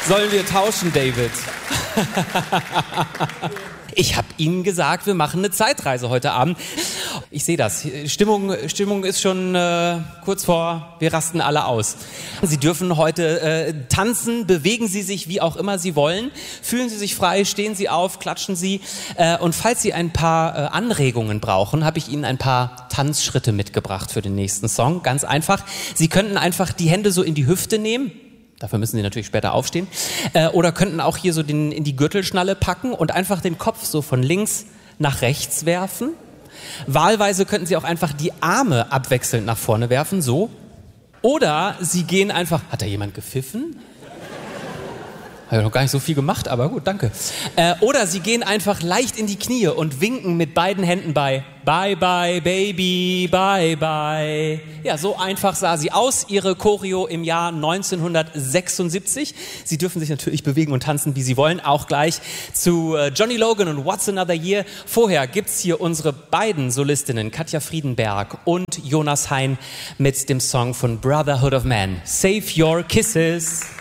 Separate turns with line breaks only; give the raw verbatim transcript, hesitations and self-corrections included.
Sollen wir tauschen, David? Ich habe Ihnen gesagt, wir machen eine Zeitreise heute Abend. Ich sehe das. Stimmung, Stimmung ist schon äh, kurz vor, wir rasten alle aus. Sie dürfen heute äh, tanzen, bewegen Sie sich, wie auch immer Sie wollen. Fühlen Sie sich frei, stehen Sie auf, klatschen Sie. Äh, und falls Sie ein paar äh, Anregungen brauchen, habe ich Ihnen ein paar Tanzschritte mitgebracht für den nächsten Song. Ganz einfach. Sie könnten einfach die Hände so in die Hüfte nehmen. Dafür müssen Sie natürlich später aufstehen. Äh, oder könnten auch hier so den, in die Gürtelschnalle packen und einfach den Kopf so von links nach rechts werfen. Wahlweise könnten Sie auch einfach die Arme abwechselnd nach vorne werfen, so. Oder Sie gehen einfach... Hat da jemand gepfiffen? Habe ich noch gar nicht so viel gemacht, aber gut, danke. Äh, oder Sie gehen einfach leicht in die Knie und winken mit beiden Händen bei Bye Bye Baby, Bye Bye. Ja, so einfach sah sie aus, ihre Choreo im Jahr neunzehnhundertsechsundsiebzig. Sie dürfen sich natürlich bewegen und tanzen, wie Sie wollen, auch gleich zu Johnny Logan und What's Another Year. Vorher gibt's hier unsere beiden Solistinnen, Katja Friedenberg und Jonas Hein mit dem Song von Brotherhood of Man. Save Your Kisses.